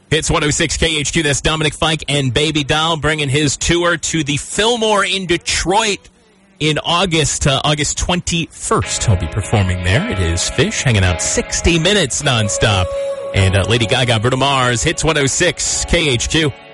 Hits 106 KHQ. That's Dominic Fike and Baby Doll bringing his tour to the Fillmore in Detroit in August 21st. He'll be performing there. It is Fish hanging out 60 minutes nonstop. And Lady Gaga, Bruno Mars, Hits 106 KHQ.